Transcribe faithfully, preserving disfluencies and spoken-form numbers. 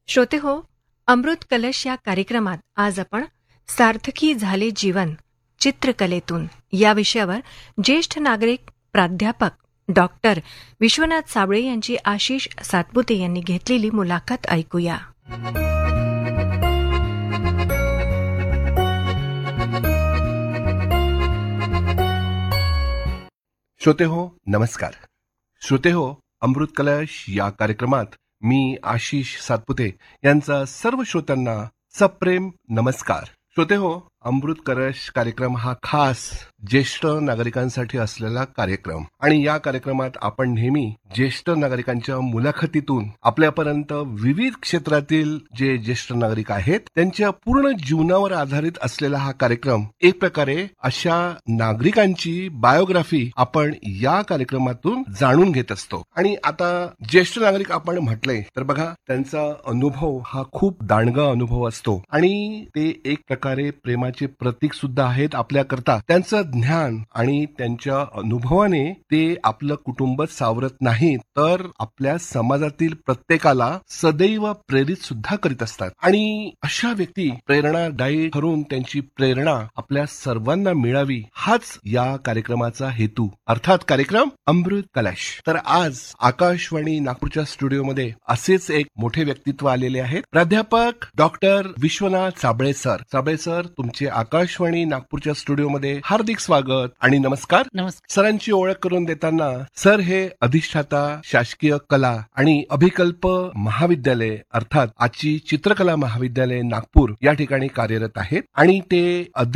श्रोते हो, अमृत कलश या कार्यक्रमात आज आपण सार्थकी झाले जीवन चित्रकलेतून या विषयावर ज्येष्ठ नागरिक प्राध्यापक डॉक्टर विश्वनाथ साबळे यांची आशिष सातपुते यांनी घेतलेली मुलाखत ऐकूया. श्रोते हो, नमस्कार. श्रोते हो, अमृत कलश या कार्यक्रमात मी आशिष सातपुते यांचा सर्व श्रोत्यांना सप्रेम नमस्कार. श्रोते हो, अमृत कलश कार्यक्रम हा खास ज्येष्ठ नागरिकांसाठी असलेला कार्यक्रम आणि या कार्यक्रमात आपण नेहमी ज्येष्ठ नागरिकांच्या मुलाखतीतून आपल्यापर्यंत विविध क्षेत्रातील जे ज्येष्ठ नागरिक आहेत त्यांच्या पूर्ण जीवनावर आधारित असलेला हा कार्यक्रम एक प्रकारे अशा नागरिकांची बायोग्राफी आपण या कार्यक्रमातून जाणून घेत असतो. आणि आता ज्येष्ठ नागरिक आपण म्हटले तर बघा, त्यांचा अनुभव हा खूप दांडगा अनुभव असतो आणि ते एक प्रकारे प्रेमाचे प्रतीक सुद्धा आहेत आपल्याकरता. त्यांचं ज्ञान आणि त्यांच्या अनुभवाने ते आपलं कुटुंब सावरत नाही तर आपल्या समाजातील प्रत्येकाला सदैव प्रेरित सुद्धा करीत असतात. आणि अशा व्यक्ती प्रेरणादायी ठरून त्यांची प्रेरणा आपल्या सर्वांना मिळावी हाच या कार्यक्रमाचा हेतू, अर्थात कार्यक्रम अमृत कलश. तर आज आकाशवाणी नागपूरच्या स्टुडिओमध्ये असेच एक मोठे व्यक्तित्व आलेले आहेत, प्राध्यापक doctor Vishwanath Sable sir. Sable sir, तुमचे आकाशवाणी नागपूरच्या स्टुडिओमध्ये हार्दिक स्वागत आणि नमस्कार. नमस्कार. सरांची ओळख करून देताना, सर हे अधिष्ठाता शासकीय कला आणि अभिकल्प महाविद्यालय अर्थात आजची चित्रकला महाविद्यालय नागपूर या ठिकाणी कार्यरत आहेत आणि ते